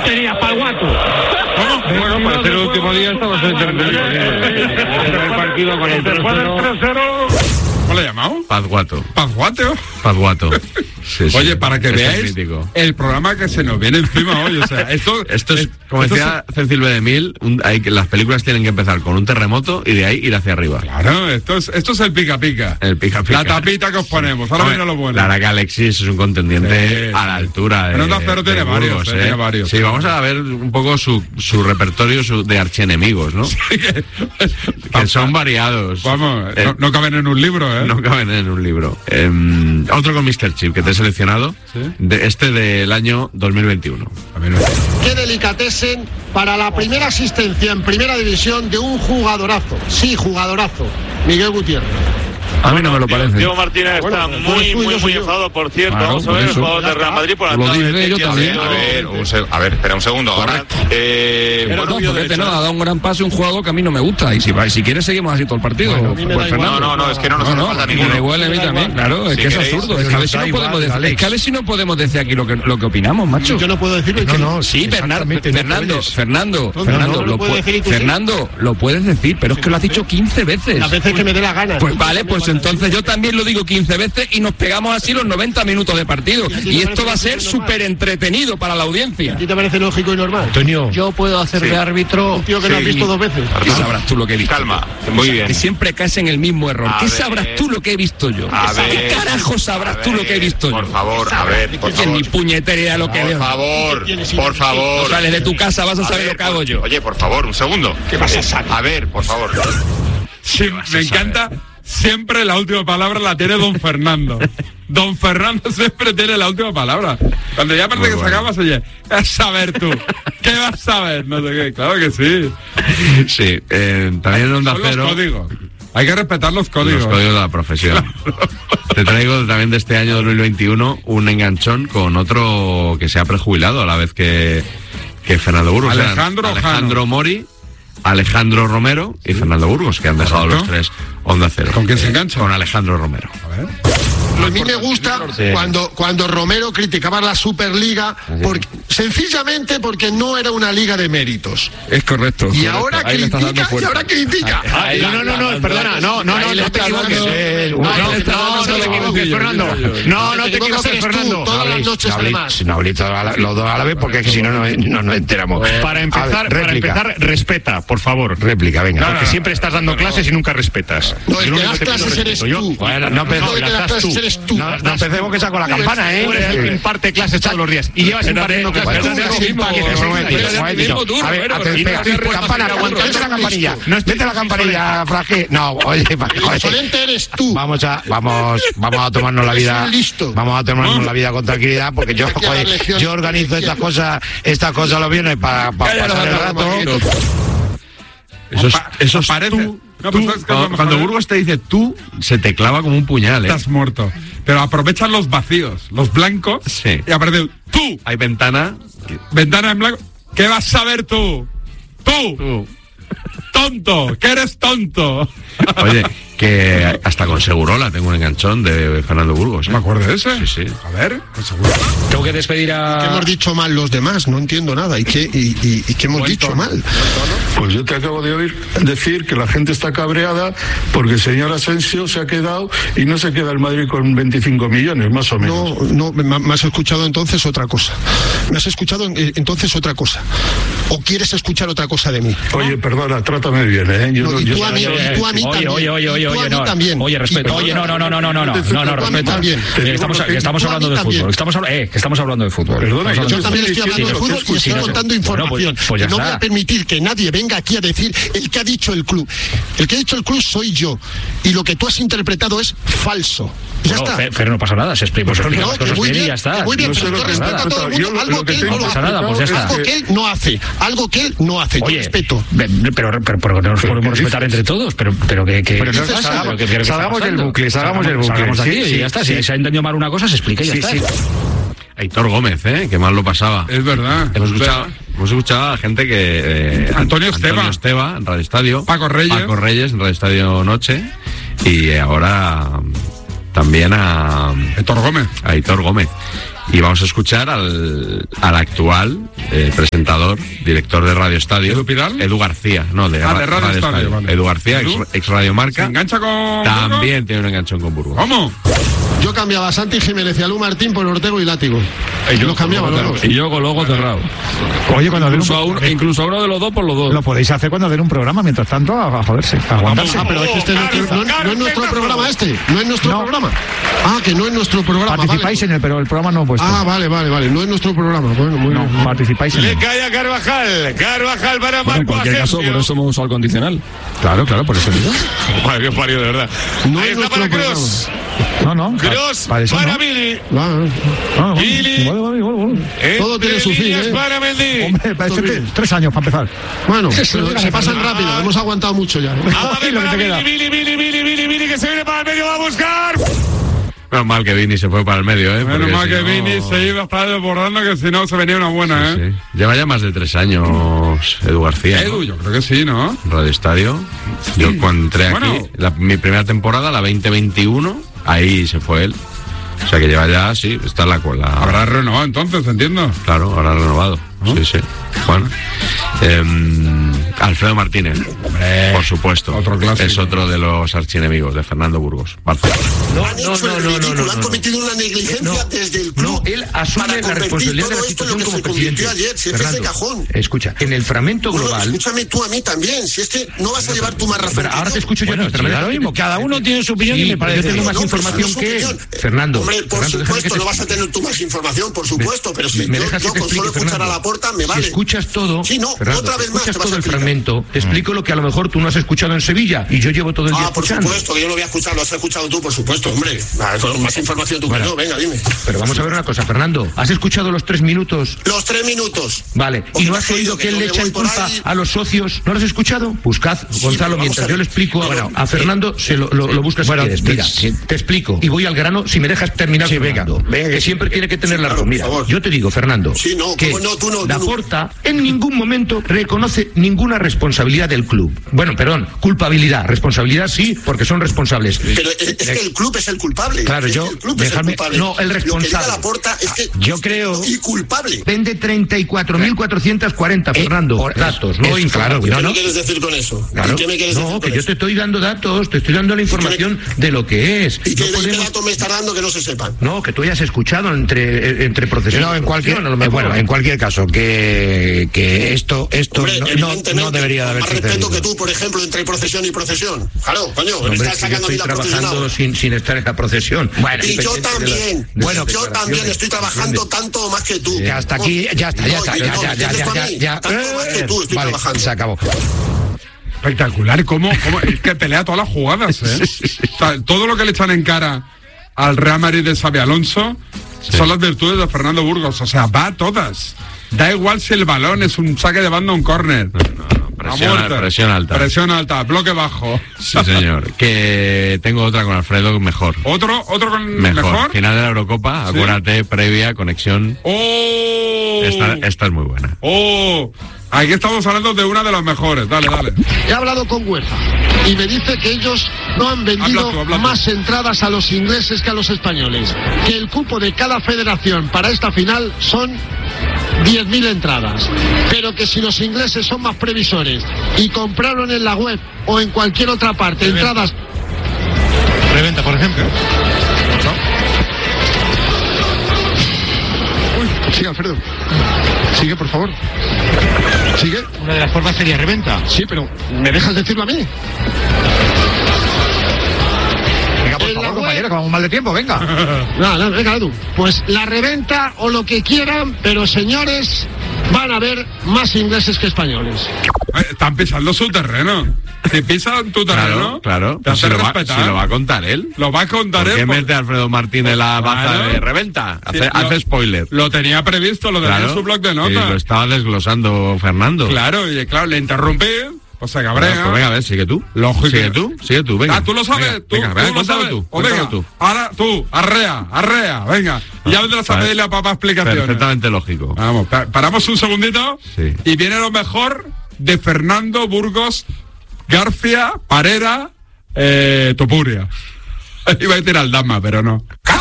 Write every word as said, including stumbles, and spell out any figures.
tonterías para el guato. Bueno, para ser el último día estamos entretenidos. El partido con el tres cero. ¿Cómo le llamamos? Pazguato. ¿Pazguato? Pazguato. Sí, sí. Oye, para que Esto veáis el programa que se nos viene encima hoy. O sea, esto, esto es, es, como esto decía es, Cecil B. DeMille, un, hay, las películas tienen que empezar con un terremoto y de ahí ir hacia arriba. Claro, esto es, esto es el pica pica. El pica pica. La tapita que os ponemos. Ahora viene lo bueno. La verdad que Alexis es un contendiente sí, a la altura. De, Pero Onda Cero tiene varios, Burgos, eh, tiene varios. Sí, vamos a ver un poco su, su repertorio su, de archienemigos, ¿no? Sí, que, que son variados. Vamos, eh, no, no caben en un libro, ¿eh? No caben en un libro. Eh, otro con míster Chip que te he seleccionado. ¿Sí? De este del año dos mil veintiuno. Qué delicatessen para la primera asistencia en primera división de un jugadorazo. Sí, jugadorazo. Miguel Gutiérrez. A mí no me lo parece. Diego Martínez está bueno, muy, muy, muy enfadado, por cierto. Claro, Vamos a ver el jugador de Real Madrid por la lo dice yo también. A ver, un se- a ver, espera un segundo. Ahora, eh, pero no, porque este no ha dado un gran pase, un jugador que a mí no me gusta. Y si, si quieres, seguimos así todo el partido. Bueno, pues Fernando. No, no, no, es que no nos no, hace falta ninguno. Me huele a mí también, claro. Es si que es queréis, absurdo. Es que a ver si no podemos decir, es que a ver si no podemos decir aquí lo que, lo que opinamos, macho. Yo no puedo decirlo. No, no, sí, Fernando, Fernando, Fernando, Fernando, lo puedes Fernando, lo puedes decir, pero es que lo has dicho quince veces. Las veces que me dé la gana. Pues vale, pues entonces yo también lo digo quince veces y nos pegamos así los noventa minutos de partido. Y esto va a ser súper entretenido para la audiencia. ¿A ti te parece lógico y normal? Antonio, yo puedo hacer de árbitro un tío que no has visto dos veces. ¿Qué sabrás tú lo que he visto? Calma, muy bien. Que siempre caes en el mismo error. ¿Qué sabrás tú lo que he visto yo? ¿Qué carajo sabrás tú lo que he visto yo? Por favor, a ver, por favor. Ni puñetera idea lo que veo. Por favor, por favor. Sales de tu casa, vas a saber lo que hago yo. Oye, por favor, un segundo. ¿Qué vas a saber? A ver, por favor. Sí, me encanta. Siempre la última palabra la tiene don Fernando. Don Fernando siempre tiene la última palabra. Cuando ya parece que bueno. se acaba, se oye, ¿qué vas a saber tú? ¿Qué vas a saber? No sé qué, claro que sí. Sí, eh, también en Onda Cero. Los códigos. Hay que respetar los códigos. Los códigos de la profesión. Claro. Te traigo también de este año dos mil veintiuno un enganchón con otro que se ha prejubilado a la vez que, que Fernando Burgos. Alejandro, Alejandro Mori, Alejandro Romero y Fernando Burgos, que han dejado los tres Onda Cero. ¿Con quién se engancha? Con Alejandro Romero. A ver. A mí me gusta cuando, cuando Romero criticaba la Superliga, porque, sencillamente porque no era una liga de méritos. Es correcto. Y correcto. ahora ahí critica, y ahora critica. Ahí, ahí, no, no, no, no, perdona, no, no, no, no te equivoques. No, no te equivoques, Fernando. No, no te equivoques, Fernando. Todas las noches además. No hablé los dos a la vez porque si no no nos enteramos. Para empezar, para empezar, respeta, por favor. Réplica, venga. Porque siempre estás dando clases y nunca respetas. No, el que das clases eres tú. Bueno, no eres tú. No empecemos que saco la campana, ¿eh? Tú eres el que imparte clases todos los días y llevas impartiendo clases. A ver, atención, campana, vete la campanilla. Vete la campanilla, Fraje. No, oye, insolente eres tú. Vamos a, vamos, vamos a tomarnos la vida. Vamos a tomarnos la vida con tranquilidad, porque yo, joder, yo organizo estas cosas, estas cosas los viernes para pasar el rato. Eso es, eso es parece. Tú, no, tú, pues, cuando, cuando Burgos te dice tú, se te clava como un puñal, ¿eh? Estás muerto. Pero aprovechan los vacíos, los blancos, sí. Y aparece tú. Hay ventana. Ventana en blanco. ¿Qué vas a saber tú? Tú. Tú. Tonto, que eres tonto. Oye, que hasta con Segurola tengo un enganchón de Fernando Burgos, ¿eh? ¿Me acuerdo de ese? Sí, sí. A ver, con Segurola. Tengo que despedir a... ¿Qué hemos dicho mal los demás? No entiendo nada. ¿Y qué, y, y, y qué hemos dicho tono? mal? Pues yo te acabo de oír decir que la gente está cabreada porque el señor Asensio se ha quedado y no se queda el Madrid con veinticinco millones, más o menos. No, no, me has escuchado entonces otra cosa. Me has escuchado entonces otra cosa. ¿O quieres escuchar otra cosa de mí? Oye, perdona, trátame bien, ¿eh? Yo no, no, y, yo tú a mí, y tú a mí también. Oye, oye, oye, oye, no. También. Oye, respeto. Oye, no, no, no, no, no, no, no, no, no, respeto. Estamos, estamos hablando de fútbol. Estamos, eh, que estamos hablando de fútbol. Perdona, yo también estoy hablando de fútbol y estoy contando información. No voy a permitir que nadie venga aquí a decir el que ha dicho el club. El que ha dicho el club soy yo. Y lo que tú has interpretado es falso. Ya bueno, está. Pero no pasa nada, se explica, pues no, explica las cosas bien, bien y ya está. Muy bien, no pero yo respeto a todo el mundo. Yo, algo que, que él no, no hace. Nada, pues ya está. Algo que él no hace. Algo que él no hace. Oye, yo respeto. Pero, pero, pero no nos podemos respetar entre todos. Pero, pero que. que pero no salgamos, que, que salgamos del bucle, salgamos del bucle. Salgamos aquí sí, y sí, ya está. Sí. Si se ha entendido mal una cosa, se explica y ya sí, está. Sí. Aitor Gómez, ¿eh? Que mal lo pasaba. Es verdad. Hemos es escuchado, verdad. hemos escuchado a gente que... Eh, Antonio Esteba. Antonio Esteba, en Radio Estadio. Paco Reyes. Paco Reyes, en Radio Estadio Noche. Y ahora también a... Aitor Gómez. A Aitor Gómez. Y vamos a escuchar al, al actual eh, presentador, director de Radio Estadio. ¿Edu Pidal? Edu García, no, de, ah, ra- de Radio, Radio Estadio. Estadio. Vale. Edu García, ex, ex Radio Marca. ¿Se engancha con También Burgos? tiene un enganchón con Burgos. ¿Cómo? Yo cambiaba a Santi Jiménez y a Lu Martín por Ortego y Látigo. Y yo los cambiaba los dos. Y yo con luego cerrado. Oye, cuando den un Incluso a, uno, incluso a uno de los dos por los dos. Lo podéis hacer cuando den un programa, mientras tanto, a, a joderse, a aguantarse. Ah, pero es que este no, no, no, no es nuestro programa este. No es nuestro no. programa. Ah, que no es nuestro programa. Participáis vale. en él, pero el programa no he puesto. Ah, vale, vale, vale. No es nuestro programa. Bueno, muy no, bien. Participáis en Le él. cae a Carvajal. Carvajal para bueno, Marco en cualquier Asensio. caso, por eso hemos usado el condicional. Claro, claro, por eso digo. Madre que parió, de verdad. No Ahí es está para nuestro Kroos. No, no. Kroos para, para, para no. Billy. Ah, Ah, Billy. Vale, vale, vale, vale. Todo tiene su fin, ¿eh? Para Mendy. Hombre, para este, tres, tres años para empezar. Bueno, pero se pasan rápido. Hemos aguantado mucho ya. A ver, para Billy, Billy, Billy, Billy, Billy, Billy, que se viene para el medio, va a buscar. Menos mal que Vini se fue para el medio, ¿eh? Menos mal si que no... Vini se iba a estar desbordando, que si no se venía una buena, sí, ¿eh? Sí. Lleva ya más de tres años Edu García. Edu, ¿no? yo creo que sí, ¿no? Radio Estadio. Yo cuando entré Bueno. aquí, la, mi primera temporada, la veinte veintiuno, ahí se fue él. O sea que lleva ya, sí, está en la cola. Habrá renovado entonces, entiendo. Claro, habrá renovado. ¿No? Sí, sí. Bueno. Eh, Alfredo Martínez, Hombre, por supuesto. Otro clásico. Es otro de los archienemigos de Fernando Burgos. Barcelona. No, han hecho no, no, el no, ridículo, no, no, han no. cometido una negligencia No, desde el club. No, él asume para la responsabilidad de la todo esto en lo situación que como se convirtió presidente. ayer, si es que es de Fernando, cajón. escucha, en el fragmento Bueno, global. escúchame tú a mí también, si es que no vas a llevar tu más razón. Pero ahora te escucho yo. Bueno, pero sí, da lo mismo, cada uno tiene su opinión sí, y me parece yo tengo bien. más No, información pero que es él. su opinión. Fernando, Hombre, por Fernando, déjame que supuesto, te no vas a explique. tener tu más información, por supuesto, pero si me, me yo, dejas yo que te con solo explique, escuchar Fernando. a la porta me vale. Si escuchas todo, sí, no, Fernando, otra vez si más escuchas te vas todo a el explicar. fragmento, te explico lo que a lo mejor tú no has escuchado en Sevilla y yo llevo todo el día Ah, por escuchando. supuesto, que yo lo voy a escuchar, lo has escuchado tú, por supuesto, hombre. Ah, con más información tú Bueno. que yo, venga, dime. Pero vamos a ver una cosa, Fernando. ¿Has escuchado los tres minutos? Los tres minutos. Vale. ¿Y no has oído que él le echa en culpa a los socios? ¿No lo has escuchado? Buscad, Gonzalo, mientras yo le explico bueno, a Fernando, se lo, lo, lo buscas bueno, si quieres. Mira, sí. te explico. Y voy al grano si me dejas terminar. Sí, venga, venga, que siempre tiene que tener sí, la razón. claro, Mira, por favor. yo te digo, Fernando, Sí, no, que ¿cómo no? Tú no, tú no. Laporta en ningún momento reconoce ninguna responsabilidad del club. Bueno, perdón, culpabilidad. Responsabilidad sí, porque son responsables. Pero es, es que el club es el culpable. Claro, es yo- que el club déjame- es el culpable. no, el responsable. Lo que diga Laporta es que Yo creo- y culpable. Vende treinta y cuatro mil cuatrocientos cuarenta, Fernando. por- datos, es- no es- información. ¿Qué no, no. me quieres decir con eso? Claro. ¿Qué me quieres No, decir que con yo eso? te estoy dando datos, te estoy dando la información de lo que es. ¿Y qué, No y qué podemos- datos me está dando que no se sepan? No, que tú hayas escuchado entre, entre procesos. No, en cualquier, a lo eh, mejor. bueno, en cualquier caso, que, que esto, esto Hombre, no, no, evidentemente, no debería de con haber más respeto sucedido. que tú, por ejemplo, entre procesión y procesión. Claro, coño, me Hombre, estás que yo sacando a mí estoy la procesión trabajando ahora. sin, sin estar en la procesión. Bueno, Y yo Independiente de la- también, de Bueno, las yo también declaraciones. estoy trabajando tanto más que tú. Que hasta aquí, ya está, ya No, está, y ya, no, ya, ¿me ya, entiendes ya, tú a ya, mí? ya. Tanto más que tú estoy Vale, trabajando. se acabó. Espectacular, cómo, cómo es que pelea todas las jugadas, ¿eh? O sea, todo lo que le echan en cara al Real Madrid de Xabi Alonso Sí. son las virtudes de Fernando Burgos. O sea, va a todas. Da igual si el balón es un saque de banda o un córner. A Presión, muerte. presión alta. Presión alta, bloque bajo. Sí, señor. Que tengo otra con Alfredo mejor. Otro, otro con Mejor. mejor. Final de la Eurocopa, Sí. acuérdate, previa, conexión. ¡Oh! Esta, esta es muy buena. ¡Oh! Aquí estamos hablando de una de las mejores. Dale, dale. He hablado con UEFA y me dice que ellos no han vendido Habla tú, habla tú. más entradas a los ingleses que a los españoles. Que el cupo de cada federación para esta final son diez mil entradas. Pero que si los ingleses son más previsores y compraron en la web o en cualquier otra parte entradas... Reventa, por ejemplo. Uy, sigue, Alfredo. Sigue, por favor. Sigue. Una de las formas sería reventa. Sí, pero ¿me dejas decirlo a mí? Venga, por En la favor, web- compañero, que vamos mal de tiempo, venga. No, no, venga, Edu. Pues la reventa o lo que quieran, pero señores, van a haber más ingleses que españoles. Eh, Están pisando su terreno. Si pisan tu terreno, Claro, claro. te Pues hace si, lo va, respetar. si lo va a contar él. Lo va a contar ¿Por qué él. por- mete a Alfredo Martínez la baza Claro. de reventa? Hace, Sí, lo- hace spoiler. Lo tenía previsto, lo tenía Claro. en su blog de Sí, notas. lo estaba desglosando Fernando. Claro, y claro, le interrumpí, pues se cabrea. Bueno, pues venga, a ver, sigue tú. Lógico. Sigue tú, sigue tú, venga. Ah, tú lo sabes, Venga, tú, venga, tú venga, lo cuéntalo sabes. tú, O venga, cuéntalo tú. ahora tú, arrea, arrea, venga. Y ya vendrás a Vale. pedirle a papá explicaciones. Perfectamente lógico. Vamos, pa- paramos un segundito Sí. y viene lo mejor de Fernando Burgos, García, Parera, eh, Topuria. Iba a decir Aldama, pero no.